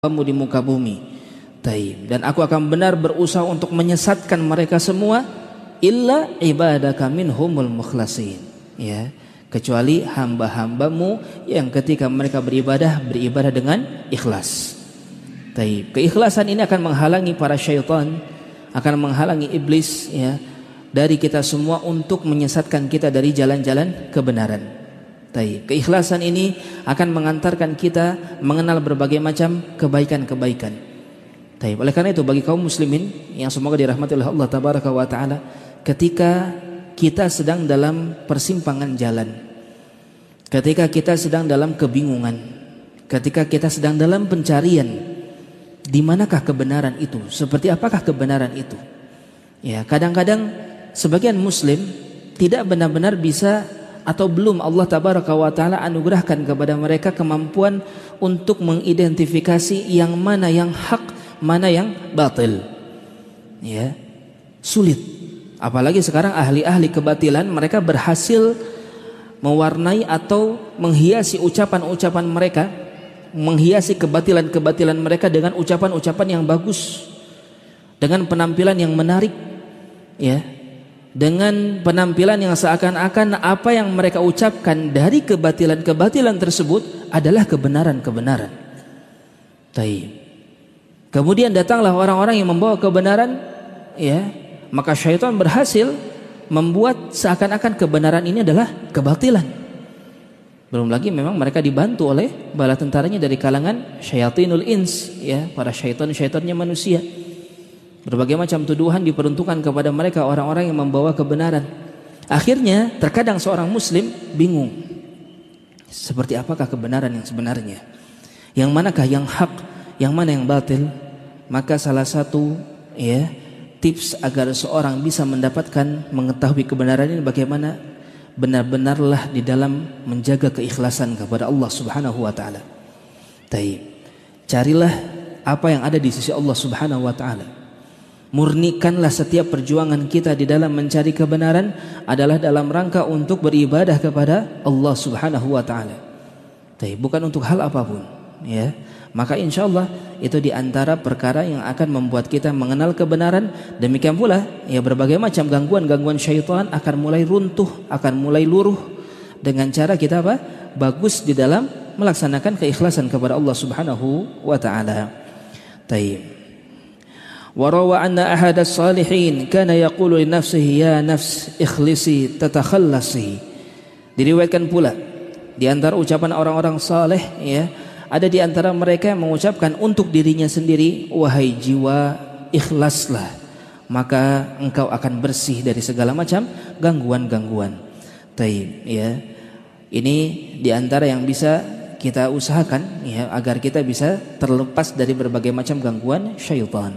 kamu di muka bumi. Taib. Dan aku akan benar berusaha untuk menyesatkan mereka semua illa ibadaka minhumul mukhlasin. Ya, kecuali hamba-hambamu yang ketika mereka beribadah dengan ikhlas. Taib. Keikhlasan ini akan menghalangi para syaitan, akan menghalangi iblis ya dari kita semua untuk menyesatkan kita dari jalan-jalan kebenaran. Taib. Keikhlasan ini akan mengantarkan kita mengenal berbagai macam kebaikan-kebaikan. Taib. Oleh karena itu bagi kaum muslimin yang semoga dirahmati oleh Allah tabaraka wa taala, ketika kita sedang dalam persimpangan jalan, ketika kita sedang dalam kebingungan, ketika kita sedang dalam pencarian, di manakah kebenaran itu? Seperti apakah kebenaran itu? Ya, kadang-kadang sebagian muslim tidak benar-benar bisa atau belum Allah tabaraka wa taala anugerahkan kepada mereka kemampuan untuk mengidentifikasi yang mana yang hak, mana yang batil. Ya, sulit. Apalagi sekarang ahli-ahli kebatilan mereka berhasil mewarnai atau menghiasi ucapan-ucapan mereka, menghiasi kebatilan-kebatilan mereka dengan ucapan-ucapan yang bagus, dengan penampilan yang menarik, ya, dengan penampilan yang seakan-akan apa yang mereka ucapkan dari kebatilan-kebatilan tersebut adalah kebenaran-kebenaran. Taib. Kemudian datanglah orang-orang yang membawa kebenaran, ya, maka syaitan berhasil membuat seakan-akan kebenaran ini adalah kebatilan. Belum lagi memang mereka dibantu oleh bala tentaranya dari kalangan syayatinul ins, ya, para syaitan-syaitannya manusia. Berbagai macam tuduhan diperuntukkan kepada mereka orang-orang yang membawa kebenaran. Akhirnya terkadang seorang muslim bingung, seperti apakah kebenaran yang sebenarnya, yang manakah yang hak, yang mana yang batil. Maka salah satu, ya, tips agar seorang bisa mendapatkan mengetahui kebenaran ini bagaimana, benar-benarlah di dalam menjaga keikhlasan kepada Allah Subhanahu wa taala. Taib. Carilah apa yang ada di sisi Allah Subhanahu wa taala. Murnikanlah setiap perjuangan kita di dalam mencari kebenaran adalah dalam rangka untuk beribadah kepada Allah Subhanahu wa taala. Taib. Bukan untuk hal apapun, ya. Maka insyaallah itu di antara perkara yang akan membuat kita mengenal kebenaran. Demikian pula ya berbagai macam gangguan-gangguan syaitan akan mulai runtuh, akan mulai luruh dengan cara kita apa? Bagus di dalam melaksanakan keikhlasan kepada Allah Subhanahu wa taala. Taib. Wa rawa anna ahad as-salihin kana yaqulu li nafsihi ya nafs ikhlisi tatakhallasi. Diriwayatkan pula di antara ucapan orang-orang saleh, ya, ada di antara mereka yang mengucapkan untuk dirinya sendiri, wahai jiwa, ikhlaslah, maka engkau akan bersih dari segala macam gangguan-gangguan. Taib, ya. Ini di antara yang bisa kita usahakan, ya, agar kita bisa terlepas dari berbagai macam gangguan syaitan.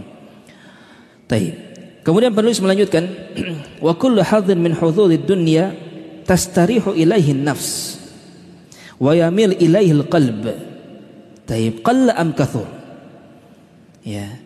Taib. Kemudian penulis melanjutkan, wa kullu hadhin min hududid dunya tastarihu ilaihi nafs wa yamil ilaihi al-qalb. Taib, qalla am kathur. Ya.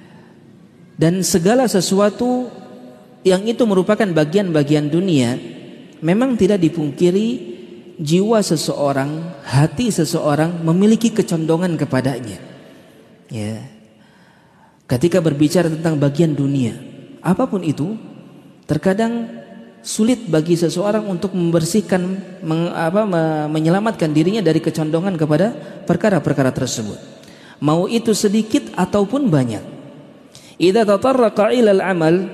Dan segala sesuatu yang itu merupakan bagian-bagian dunia, memang tidak dipungkiri jiwa seseorang, hati seseorang memiliki kecondongan kepadanya. Ya. Ketika berbicara tentang bagian dunia, apapun itu, terkadang sulit bagi seseorang untuk membersihkan, menyelamatkan dirinya dari kecondongan kepada perkara-perkara tersebut. Mau itu sedikit ataupun banyak. Idza tatarraqa ilal amal,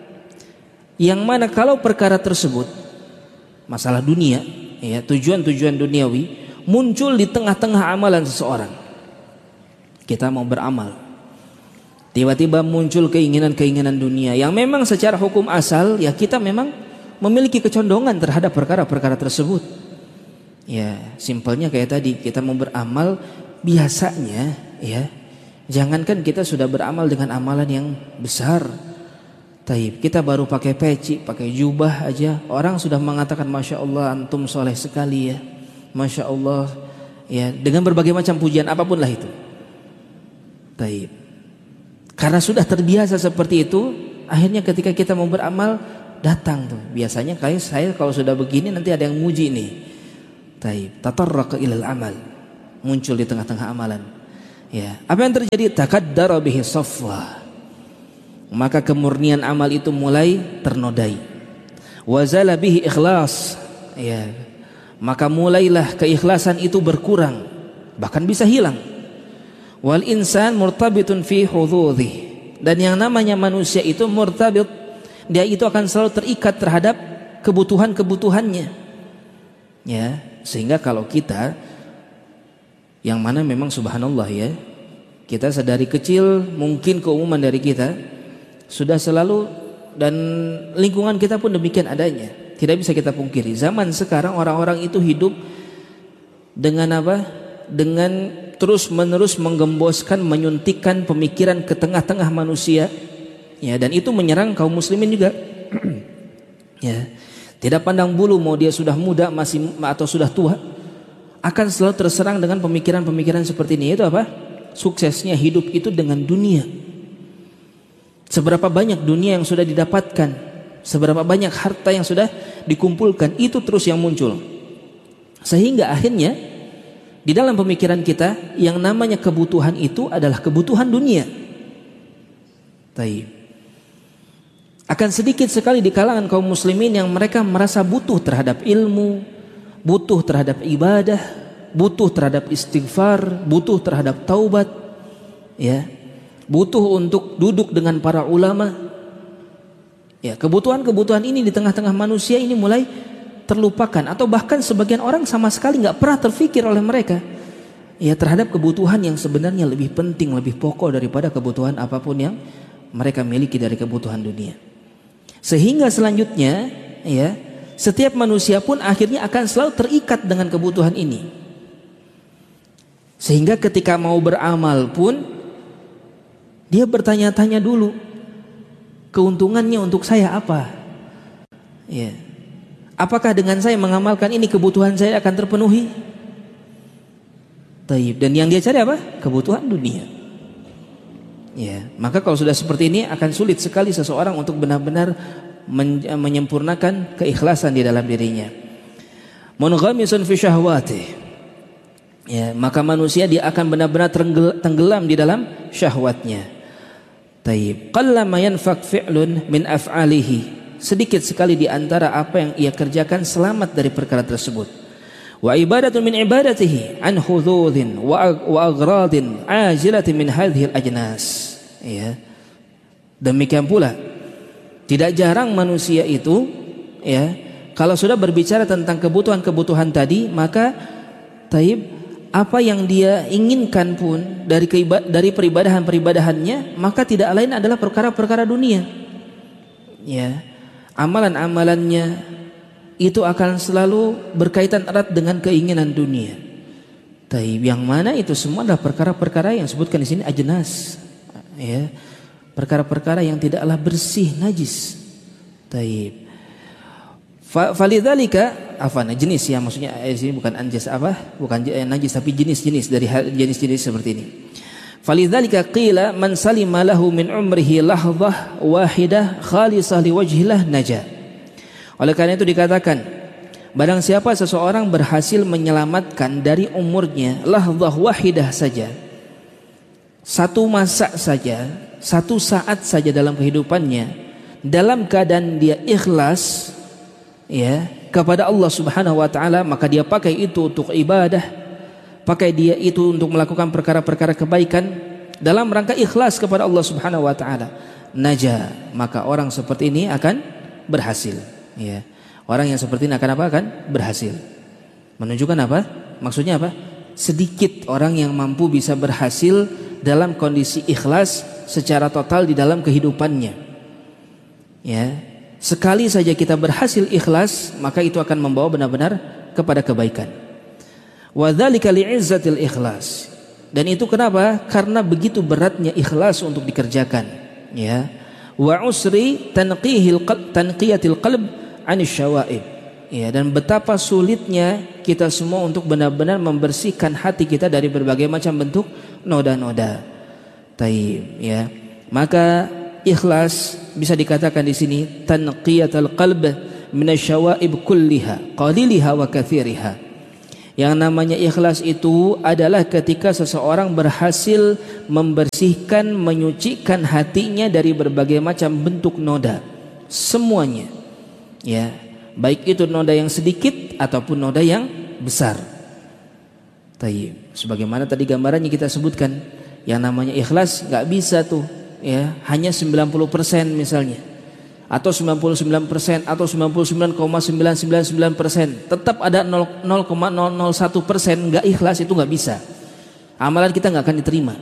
yang mana kalau perkara tersebut masalah dunia, ya, tujuan-tujuan duniawi muncul di tengah-tengah amalan seseorang. Kita mau beramal, tiba-tiba muncul keinginan-keinginan dunia yang memang secara hukum asal, ya, kita memang memiliki kecondongan terhadap perkara-perkara tersebut. Ya, simpelnya kayak tadi, kita mau beramal biasanya, ya, jangankan kita sudah beramal dengan amalan yang besar. Taib, kita baru pakai peci, pakai jubah aja, orang sudah mengatakan Masya Allah antum soleh sekali, ya, Masya Allah, ya, dengan berbagai macam pujian apapun lah itu. Taib. Karena sudah terbiasa seperti itu, akhirnya ketika kita mau beramal, datang tuh. Biasanya kayak saya kalau sudah begini nanti ada yang muji nih. Taib, tatarraqa ilal amal, muncul di tengah-tengah amalan. Ya, apa yang terjadi? Takaddara bihi safwa. Maka kemurnian amal itu mulai ternodai. Wazala bihi ikhlas. Ya. Maka mulailah keikhlasan itu berkurang, bahkan bisa hilang. Wal insan murtabitun fi hududhi. Dan yang namanya manusia itu murtabit, dia itu akan selalu terikat terhadap kebutuhan-kebutuhannya. Ya, sehingga kalau kita yang mana memang subhanallah ya, kita sedari kecil mungkin keumuman dari kita sudah selalu, dan lingkungan kita pun demikian adanya. Tidak bisa kita pungkiri, zaman sekarang orang-orang itu hidup dengan apa? Dengan terus menerus menggemboskan, menyuntikkan pemikiran ke tengah-tengah manusia. Ya, dan itu menyerang kaum muslimin juga. Ya, tidak pandang bulu mau dia sudah muda masih atau sudah tua, akan selalu terserang dengan pemikiran-pemikiran seperti ini. Itu apa? Suksesnya hidup itu dengan dunia. Seberapa banyak dunia yang sudah didapatkan, seberapa banyak harta yang sudah dikumpulkan, itu terus yang muncul. Sehingga akhirnya di dalam pemikiran kita yang namanya kebutuhan itu adalah kebutuhan dunia. Taib. Akan sedikit sekali di kalangan kaum muslimin yang mereka merasa butuh terhadap ilmu, butuh terhadap ibadah, butuh terhadap istighfar, butuh terhadap taubat, ya, butuh untuk duduk dengan para ulama. Ya, kebutuhan-kebutuhan ini di tengah-tengah manusia ini mulai terlupakan, atau bahkan sebagian orang sama sekali nggak pernah terfikir oleh mereka, ya, terhadap kebutuhan yang sebenarnya lebih penting, lebih pokok daripada kebutuhan apapun yang mereka miliki dari kebutuhan dunia. Sehingga selanjutnya, ya, setiap manusia pun akhirnya akan selalu terikat dengan kebutuhan ini. Sehingga ketika mau beramal pun dia bertanya-tanya dulu, keuntungannya untuk saya apa? Ya. Apakah dengan saya mengamalkan ini kebutuhan saya akan terpenuhi? Taib. Dan yang dia cari apa? Kebutuhan dunia. Ya, maka kalau sudah seperti ini akan sulit sekali seseorang untuk benar-benar menyempurnakan keikhlasan di dalam dirinya. Munghamisun fi syahwatih. Ya, maka manusia dia akan benar-benar tenggelam di dalam syahwatnya. Taib. Qallama yanfaq fi'lun min af'alihi. Sedikit sekali di antara apa yang ia kerjakan selamat dari perkara tersebut. Wa ibadatu min ibadatihi an hududin wa agradin ajilatin min hadhil ajnas. Ya. Demikian pula tidak jarang manusia itu, ya, kalau sudah berbicara tentang kebutuhan-kebutuhan tadi, maka taib, apa yang dia inginkan pun dari peribadahan-peribadahannya, maka tidak lain adalah perkara-perkara dunia. Ya. Amalan-amalannya itu akan selalu berkaitan erat dengan keinginan dunia. Taib, yang mana itu semua adalah perkara-perkara yang disebutkan di sini ajnas, ya, perkara-perkara yang tidaklah bersih, najis. Taib. Falidzalika jenis, ya, maksudnya di sini bukan anjas bukan najis, tapi jenis-jenis dari jenis-jenis seperti ini. Falidzalika qila man salima lahu min umrihi lahdhah wahidah khalisah liwajhillah najah. Oleh karena itu dikatakan, barang siapa seseorang berhasil menyelamatkan dari umurnya lahdhah wahidah saja, satu masa saja, satu saat saja dalam kehidupannya, dalam keadaan dia ikhlas, ya, kepada Allah Subhanahu wa taala, maka dia pakai itu untuk ibadah, pakai dia itu untuk melakukan perkara-perkara kebaikan dalam rangka ikhlas kepada Allah Subhanahu wa taala, najah, maka orang seperti ini akan berhasil. Ya. Orang yang seperti ini akan apa? Akan berhasil. Menunjukkan apa? Maksudnya apa? Sedikit orang yang mampu bisa berhasil dalam kondisi ikhlas secara total di dalam kehidupannya. Ya. Sekali saja kita berhasil ikhlas, maka itu akan membawa benar-benar kepada kebaikan. Wa dzalika li'izzatil ikhlas. Dan itu kenapa? Karena begitu beratnya ikhlas untuk dikerjakan. Ya. Wa usri tanqiyatil qalb anis syawaib. Ya, dan betapa sulitnya kita semua untuk benar-benar membersihkan hati kita dari berbagai macam bentuk noda-noda. Taib, ya. Maka ikhlas bisa dikatakan di sini tanqiyatul qalb minasy syawaib kulliha qaliliha wa katsiriha. Yang namanya ikhlas itu adalah ketika seseorang berhasil membersihkan, menyucikan hatinya dari berbagai macam bentuk noda, semuanya, ya, baik itu noda yang sedikit ataupun noda yang besar. Tayyib. Sebagaimana tadi gambarannya kita sebutkan, yang namanya ikhlas nggak bisa tuh, ya, hanya 90% misalnya, atau 99% atau 99,999%, tetap ada 0,001% nggak ikhlas, itu nggak bisa. Amalan kita nggak akan diterima.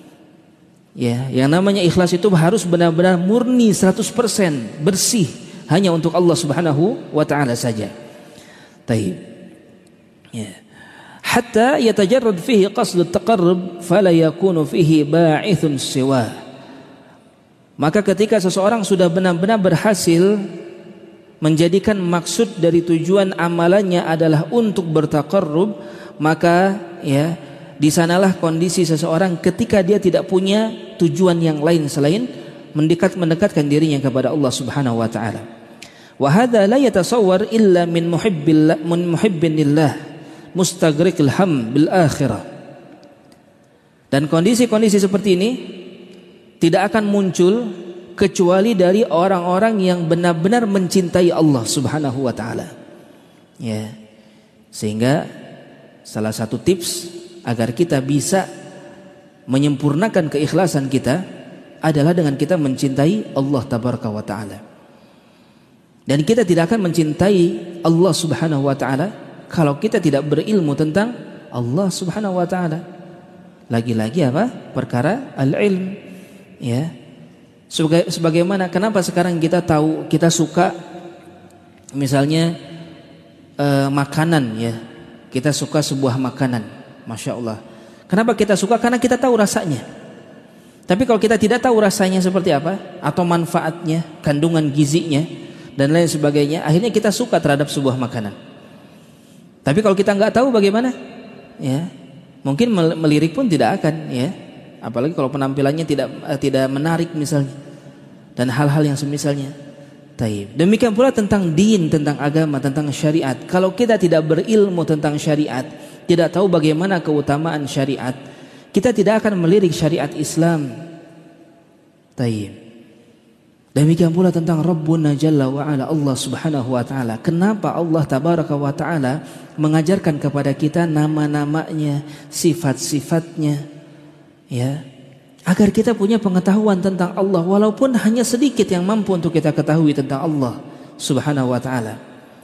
Ya, yang namanya ikhlas itu harus benar-benar murni 100% bersih, hanya untuk Allah Subhanahu wa taala saja. Taib. Ya. Hatta yatajarrad fihi qasdut taqarrub fala yakunu fihi ba'ithun siwa. Maka ketika seseorang sudah benar-benar berhasil menjadikan maksud dari tujuan amalannya adalah untuk bertaqarrub, maka ya, di sanalah kondisi seseorang ketika dia tidak punya tujuan yang lain selain mendekatkan dirinya kepada Allah Subhanahu wa taala. Wa hadza la yatasawwar illa min muhibbin lillah mustaghriqil ham bil akhirah. Dan kondisi-kondisi seperti ini tidak akan muncul kecuali dari orang-orang yang benar-benar mencintai Allah Subhanahu wa taala. Ya. Sehingga salah satu tips agar kita bisa menyempurnakan keikhlasan kita adalah dengan kita mencintai Allah Tabaraka wa taala. Dan kita tidak akan mencintai Allah Subhanahu wa taala kalau kita tidak berilmu tentang Allah Subhanahu wa taala. Lagi-lagi apa? Perkara al-ilm. Ya, sebagaimana kenapa sekarang kita tahu, kita suka misalnya makanan, ya, kita suka sebuah makanan, masya Allah. Kenapa kita suka? Karena kita tahu rasanya. Tapi kalau kita tidak tahu rasanya seperti apa, atau manfaatnya, kandungan gizinya dan lain sebagainya, akhirnya kita suka terhadap sebuah makanan. Tapi kalau kita nggak tahu bagaimana, ya, mungkin melirik pun tidak akan, ya. Apalagi kalau penampilannya tidak menarik misalnya, dan hal-hal yang semisalnya. Taib. Demikian pula tentang din, tentang agama, tentang syariat. Kalau kita tidak berilmu tentang syariat, tidak tahu bagaimana keutamaan syariat, kita tidak akan melirik syariat Islam. Taib. Demikian pula tentang Rabbuna Jalla wa Ala, Allah Subhanahu wa taala. Kenapa Allah Tabaraka wa taala mengajarkan kepada kita nama-namanya, sifat-sifatnya, ya, agar kita punya pengetahuan tentang Allah, walaupun hanya sedikit yang mampu untuk kita ketahui tentang Allah Subhanahu wa taala.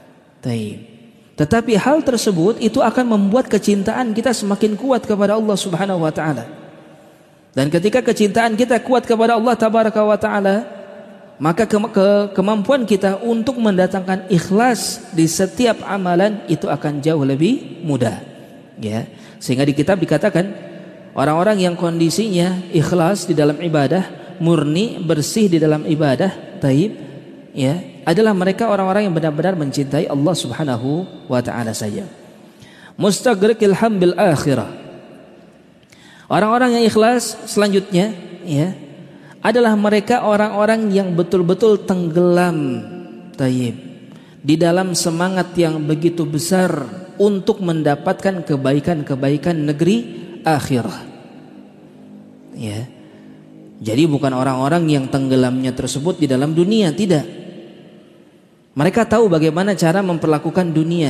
Tetapi hal tersebut itu akan membuat kecintaan kita semakin kuat kepada Allah Subhanahu wa taala. Dan ketika kecintaan kita kuat kepada Allah Tabaraka wa taala, maka kemampuan kita untuk mendatangkan ikhlas di setiap amalan itu akan jauh lebih mudah, ya. Sehingga di kitab dikatakan orang-orang yang kondisinya ikhlas di dalam ibadah, murni, bersih di dalam ibadah, taib, ya, adalah mereka orang-orang yang benar-benar mencintai Allah Subhanahu wa taala saja. Mustaghriqil hambil akhirah. Orang-orang yang ikhlas selanjutnya, ya, adalah mereka orang-orang yang betul-betul tenggelam, taib, di dalam semangat yang begitu besar untuk mendapatkan kebaikan-kebaikan negeri akhirah. Ya. Jadi bukan orang-orang yang tenggelamnya tersebut di dalam dunia, tidak. Mereka tahu bagaimana cara memperlakukan dunia.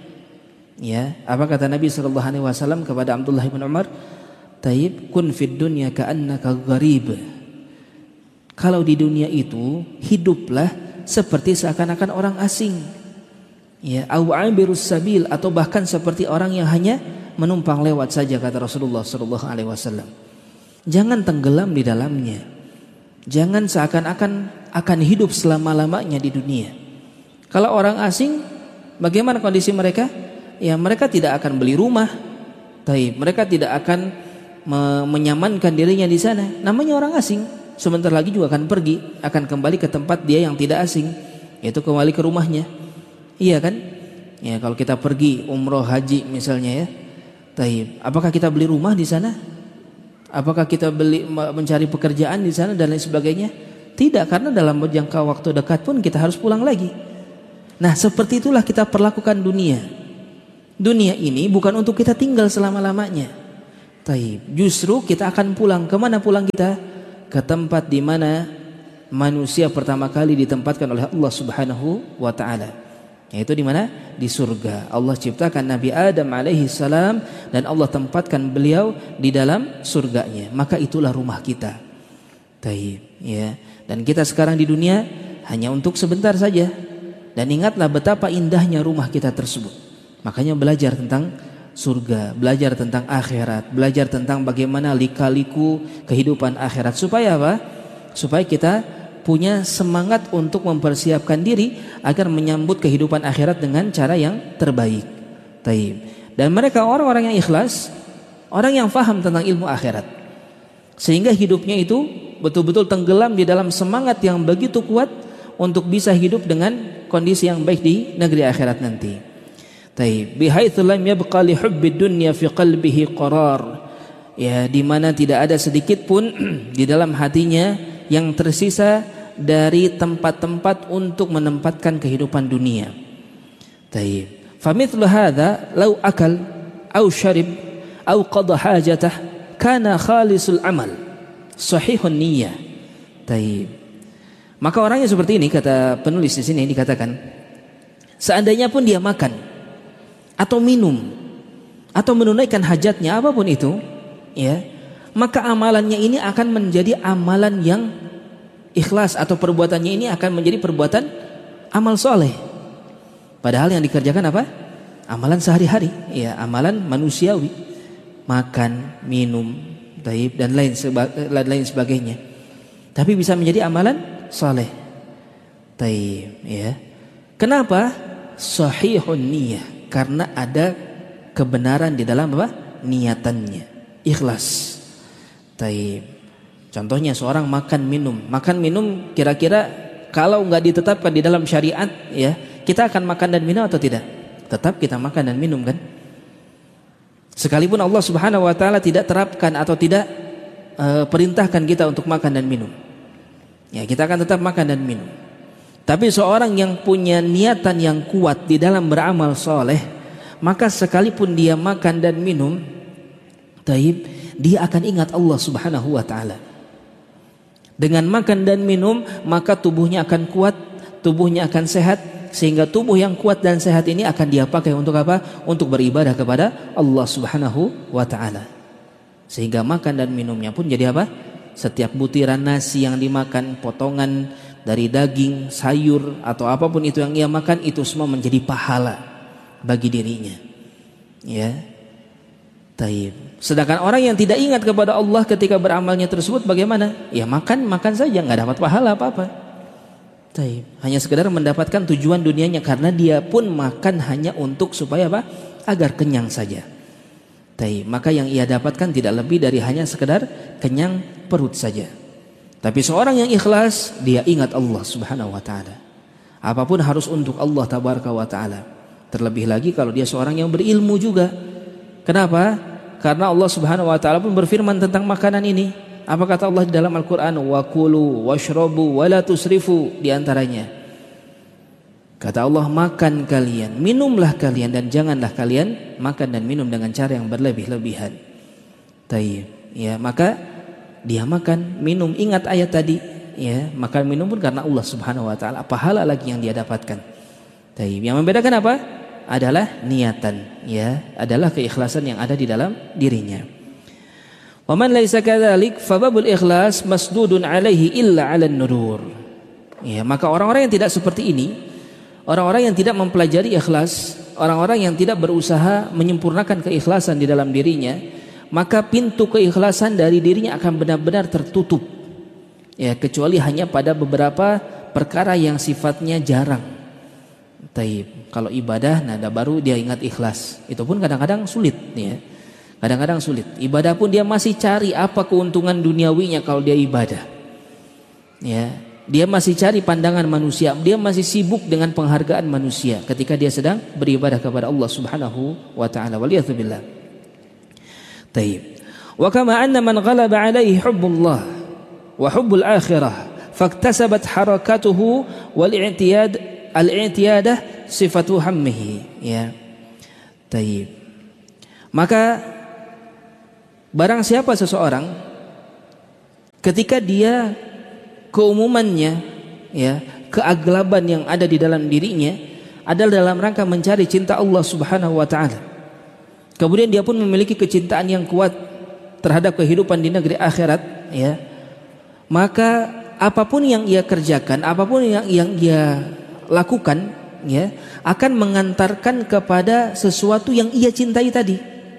Ya, apa kata Nabi sallallahu alaihi wasallam kepada Abdullah bin Umar? Taib, kun fid dunya ka'annaka gharib. Kalau di dunia itu hiduplah seperti seakan-akan orang asing. Ya, au abirus sabil, atau bahkan seperti orang yang hanya menumpang lewat saja, kata Rasulullah sallallahu alaihi wasallam. Jangan tenggelam di dalamnya. Jangan seakan-akan akan hidup selama-lamanya di dunia. Kalau orang asing, bagaimana kondisi mereka? Ya, mereka tidak akan beli rumah. Taib, mereka tidak akan menyamankan dirinya di sana. Namanya orang asing. Sebentar lagi juga akan pergi, akan kembali ke tempat dia yang tidak asing, yaitu kembali ke rumahnya. Iya kan? Ya, kalau kita pergi umroh haji misalnya, ya, taib, apakah kita beli rumah di sana? Apakah kita mencari pekerjaan di sana dan lain sebagainya? Tidak, karena dalam jangka waktu dekat pun kita harus pulang lagi. Nah, seperti itulah kita perlakukan dunia. Dunia ini bukan untuk kita tinggal selama-lamanya. Taib. Justru kita akan pulang. Kemana pulang kita? Ke tempat di mana manusia pertama kali ditempatkan oleh Allah Subhanahu wa taala. Yaitu di mana? Di surga. Allah ciptakan Nabi Adam alaihi salam dan Allah tempatkan beliau di dalam surganya. Maka itulah rumah kita. Taib, ya. Dan kita sekarang di dunia hanya untuk sebentar saja. Dan ingatlah betapa indahnya rumah kita tersebut. Makanya belajar tentang surga, belajar tentang akhirat, belajar tentang bagaimana lika-liku kehidupan akhirat. Supaya apa? Supaya kita punya semangat untuk mempersiapkan diri agar menyambut kehidupan akhirat dengan cara yang terbaik. Taib. Dan mereka orang-orang yang ikhlas, orang yang faham tentang ilmu akhirat. Sehingga hidupnya itu betul-betul tenggelam di dalam semangat yang begitu kuat untuk bisa hidup dengan kondisi yang baik di negeri akhirat nanti. Taib, bihaitsu lam yabqa li hubbid dunya fi qalbihi qarar. Ya, di mana tidak ada sedikit pun di dalam hatinya yang tersisa dari tempat-tempat untuk menempatkan kehidupan dunia. Taib. Famithlu hadza law akal aw syarib aw qada hajatah kana khalisul amal sahihun niyyah. Taib. Maka orangnya seperti ini, kata penulis di sini dikatakan, seandainya pun dia makan atau minum atau menunaikan hajatnya apapun itu, ya, maka amalannya ini akan menjadi amalan yang ikhlas, atau perbuatannya ini akan menjadi perbuatan amal soleh. Padahal yang dikerjakan apa? Amalan sehari-hari, ya, amalan manusiawi, makan, minum, taib, dan lain sebagainya. Tapi bisa menjadi amalan soleh, taib, ya. Kenapa? Sahihun niyyah. Karena ada kebenaran di dalam apa? Niatannya, ikhlas. Taib. Contohnya seorang makan minum kira-kira kalau nggak ditetapkan di dalam syariat, ya, kita akan makan dan minum atau tidak? Tetap kita makan dan minum, kan? Sekalipun Allah Subhanahu wa taala tidak terapkan atau tidak perintahkan kita untuk makan dan minum, ya, kita akan tetap makan dan minum. Tapi seorang yang punya niatan yang kuat di dalam beramal soleh, maka sekalipun dia makan dan minum, taib, dia akan ingat Allah Subhanahu wa taala. Dengan makan dan minum, maka tubuhnya akan kuat, tubuhnya akan sehat, sehingga tubuh yang kuat dan sehat ini akan dia pakai untuk apa? Untuk beribadah kepada Allah Subhanahu wa taala. Sehingga makan dan minumnya pun jadi apa? Setiap butiran nasi yang dimakan, potongan dari daging, sayur, atau apapun itu yang ia makan, itu semua menjadi pahala bagi dirinya. Ya. Taib. Sedangkan orang yang tidak ingat kepada Allah ketika beramalnya tersebut bagaimana? Ya makan saja, nggak dapat pahala apa-apa. Taib. Hanya sekedar mendapatkan tujuan dunianya, karena dia pun makan hanya untuk supaya apa? Agar kenyang saja. Taib. Maka yang ia dapatkan tidak lebih dari hanya sekedar kenyang perut saja. Tapi seorang yang ikhlas, dia ingat Allah Subhanahu wa taala. Apapun harus untuk Allah tabaraka wa taala. Terlebih lagi kalau dia seorang yang berilmu juga. Kenapa? Karena Allah Subhanahu wa taala pun berfirman tentang makanan ini. Apa kata Allah di dalam Al-Qur'an? Wa kulu washrabu wa la tusrifu, di antaranya. Kata Allah, makan kalian, minumlah kalian, dan janganlah kalian makan dan minum dengan cara yang berlebih-lebihan. Taib. Ya, maka dia makan, minum, ingat ayat tadi, ya, makan minum pun karena Allah Subhanahu wa taala, pahala lagi yang dia dapatkan. Taib. Yang membedakan apa? Adalah niatan, ya, adalah keikhlasan yang ada di dalam dirinya. Wa man laisa kadzalik fa babul ikhlas masdudun alaihi illa 'alan nudur. Ya, maka orang-orang yang tidak seperti ini, orang-orang yang tidak mempelajari ikhlas, orang-orang yang tidak berusaha menyempurnakan keikhlasan di dalam dirinya, maka pintu keikhlasan dari dirinya akan benar-benar tertutup, ya, kecuali hanya pada beberapa perkara yang sifatnya jarang. Taib. Kalau ibadah, nada baru dia ingat ikhlas, itu pun kadang-kadang sulit, ya. Kadang-kadang sulit. Ibadah pun dia masih cari apa keuntungan duniawinya kalau dia ibadah, ya. Dia masih cari pandangan manusia, dia masih sibuk dengan penghargaan manusia ketika dia sedang beribadah kepada Allah Subhanahu wa taala. Waliyadzubillah. Taib. Wa kama anna man ghalaba alaihi hubbullah wa hubbul akhirah faktasabat harakatuhu wal i'tiyadah sifatu hammihi, ya. Taib. Maka barang siapa seseorang ketika dia keumumannya, ya, keaglaban yang ada di dalam dirinya adalah dalam rangka mencari cinta Allah Subhanahu wa taala. Kemudian dia pun memiliki kecintaan yang kuat terhadap kehidupan di negeri akhirat, ya. Maka apapun yang ia kerjakan, apapun yang ia lakukan, ya, akan mengantarkan kepada sesuatu yang ia cintai tadi.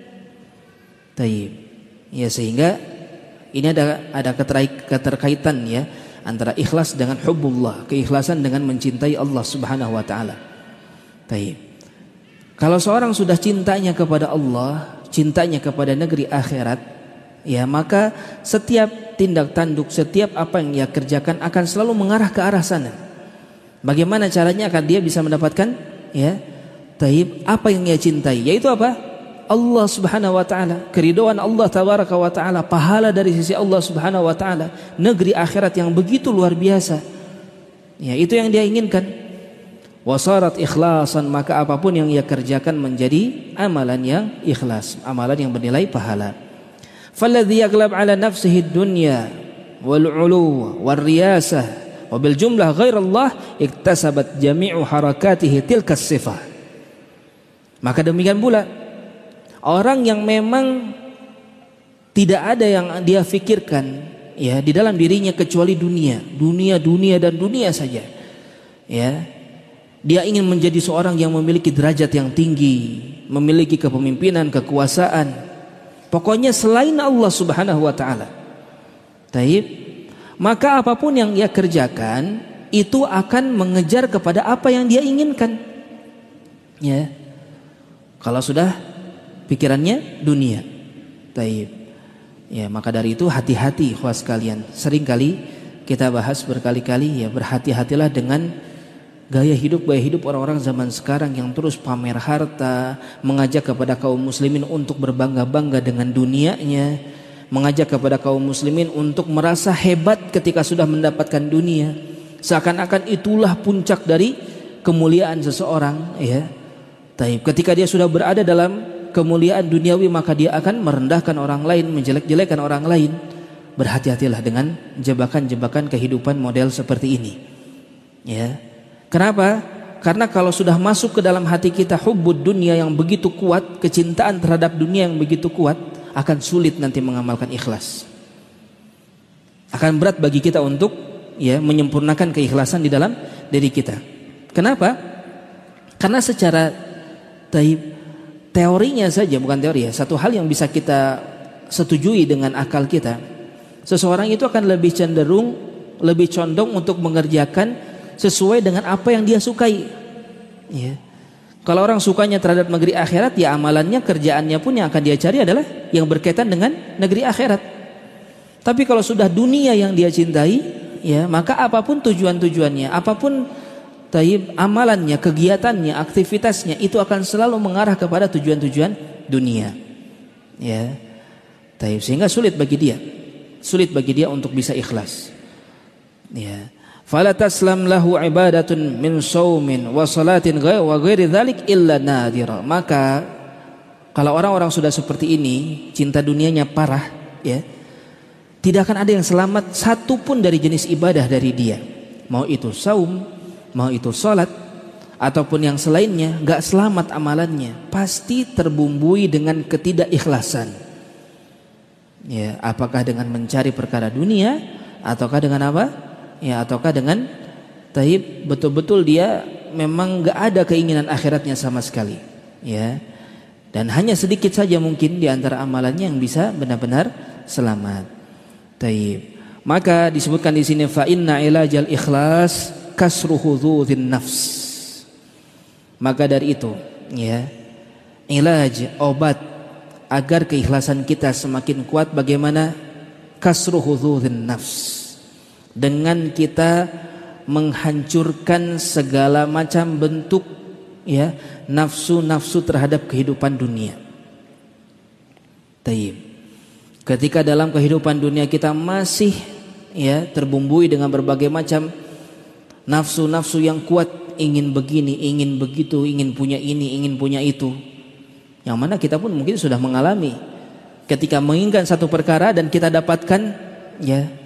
Taib. Ya, sehingga ini ada keterkaitan, ya, antara ikhlas dengan hubbullah, keikhlasan dengan mencintai Allah Subhanahu wa taala. Taib. Kalau seorang sudah cintanya kepada Allah, cintanya kepada negeri akhirat, ya, maka setiap tindak tanduk, setiap apa yang ia kerjakan akan selalu mengarah ke arah sana. Bagaimana caranya akan dia bisa mendapatkan, ya, taib, apa yang ia cintai, yaitu apa? Allah Subhanahu wa taala, keridhaan Allah tabaraka wa taala, pahala dari sisi Allah Subhanahu wa taala, negeri akhirat yang begitu luar biasa. Ya, itu yang dia inginkan. Wasarat ikhlasan, maka apapun yang ia kerjakan menjadi amalan yang ikhlas, amalan yang bernilai pahala. Falladhi yaglab ala nafsihi dunya wal ulu wal riyasah wa bil jumlah ghairallah iktasabat jami'u harakatihi tilkas sifah. Maka demikian pula orang yang memang tidak ada yang dia fikirkan, ya, di dalam dirinya kecuali dunia dan dunia saja, ya. Dia ingin menjadi seorang yang memiliki derajat yang tinggi, memiliki kepemimpinan, kekuasaan, pokoknya selain Allah Subhanahu wa taala. Taib. Maka apapun yang ia kerjakan itu akan mengejar kepada apa yang dia inginkan, ya. Kalau sudah pikirannya dunia. Taib. Ya, maka dari itu hati-hati ikhwas sekalian. Seringkali kita bahas berkali-kali, ya, berhati-hatilah dengan gaya hidup orang-orang zaman sekarang yang terus pamer harta, mengajak kepada kaum muslimin untuk berbangga-bangga dengan dunianya, mengajak kepada kaum muslimin untuk merasa hebat ketika sudah mendapatkan dunia, seakan-akan itulah puncak dari kemuliaan seseorang, ya. Taib. Ketika dia sudah berada dalam kemuliaan duniawi, maka dia akan merendahkan orang lain, menjelek-jelekan orang lain. Berhati-hatilah dengan jebakan-jebakan kehidupan model seperti ini, ya. Kenapa? Karena kalau sudah masuk ke dalam hati kita hubbud dunia yang begitu kuat, kecintaan terhadap dunia yang begitu kuat, akan sulit nanti mengamalkan ikhlas. Akan berat bagi kita untuk, ya, menyempurnakan keikhlasan di dalam diri kita. Kenapa? Karena secara taib, teorinya saja, bukan teori, ya, satu hal yang bisa kita setujui dengan akal kita, seseorang itu akan lebih cenderung, lebih condong untuk mengerjakan sesuai dengan apa yang dia sukai, ya. Kalau orang sukanya terhadap negeri akhirat, ya amalannya, kerjaannya pun yang akan dia cari adalah yang berkaitan dengan negeri akhirat. Tapi kalau sudah dunia yang dia cintai, ya, maka apapun tujuan-tujuannya, apapun taib amalannya, kegiatannya, aktivitasnya, itu akan selalu mengarah kepada tujuan-tujuan dunia, ya. Taib. Sehingga sulit bagi dia untuk bisa ikhlas, ya. Fala taslam lahu ibadatun min saumin wa salatin wa ghairi dzalik illa nadira. Maka kalau orang-orang sudah seperti ini, cinta dunianya parah, ya, tidak akan ada yang selamat satu pun dari jenis ibadah dari dia. Mau itu saum, mau itu salat, ataupun yang selainnya, enggak selamat amalannya. Pasti terbumbui dengan ketidakikhlasan. Ya, apakah dengan mencari perkara dunia, ataukah dengan apa? Ya, ataukah dengan taib betul-betul dia memang enggak ada keinginan akhiratnya sama sekali, ya. Dan hanya sedikit saja mungkin di antara amalannya yang bisa benar-benar selamat. Taib. Maka disebutkan di sini fa inna ilajal ikhlas kasru hudzudzin nafs. Maka dari itu, ya, ilaj, obat agar keikhlasan kita semakin kuat bagaimana? Kasru hudzudzin nafs. Dengan kita menghancurkan segala macam bentuk, ya, nafsu-nafsu terhadap kehidupan dunia. Taib. Ketika dalam kehidupan dunia kita masih, ya, terbumbui dengan berbagai macam nafsu-nafsu yang kuat, ingin begini, ingin begitu, ingin punya ini, ingin punya itu, yang mana kita pun mungkin sudah mengalami ketika menginginkan satu perkara dan kita dapatkan ya